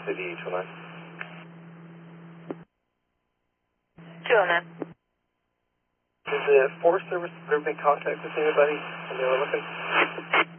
City 209. 209. Did the Forest Service group make contact with anybody when they were looking?